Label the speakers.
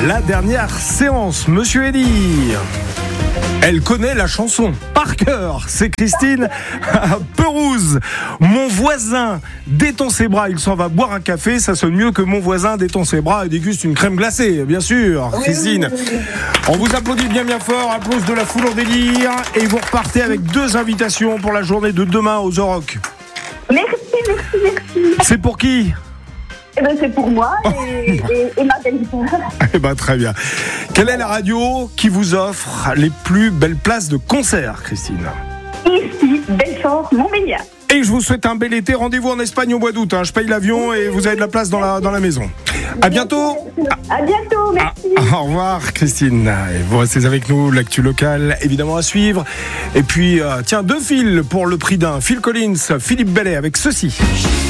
Speaker 1: la dernière séance. Monsieur Eddy, elle connaît la chanson par cœur. C'est Christine Perouse. Mon voisin détend ses bras, il s'en va boire un café. Ça sonne mieux que mon voisin détend ses bras et déguste une crème glacée, bien sûr. Oui, Christine, oui. On vous applaudit bien fort. Applause de la foule en délire. Et vous repartez avec 2 invitations pour la journée de demain aux Oroc.
Speaker 2: Merci.
Speaker 1: C'est pour qui ?
Speaker 2: C'est pour moi et ma belle-sœur.
Speaker 1: Eh ben, très bien. Quelle est la radio qui vous offre les plus belles places de concert, Christine ?
Speaker 2: Ici, Belfort, Montbéliard.
Speaker 1: Et je vous souhaite un bel été. Rendez-vous en Espagne au mois d'août. Je paye l'avion et vous avez de la place dans la maison. À bientôt.
Speaker 2: À bientôt, merci.
Speaker 1: Au revoir, Christine. Et vous restez avec nous. L'actu locale, évidemment, à suivre. Et puis, 2 fils pour le prix d'un. Phil Collins, Philippe Bellet avec ceci.